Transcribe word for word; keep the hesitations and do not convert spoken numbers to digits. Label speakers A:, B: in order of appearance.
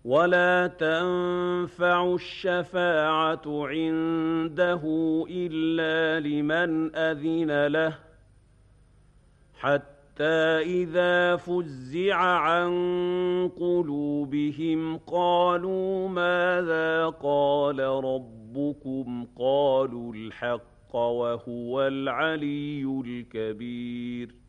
A: ولا تنفع الشفاعة عنده إلا لمن أذن له حتى إذا فزع عن قلوبهم قالوا ماذا قال ربكم قالوا الحق وهو العلي الكبير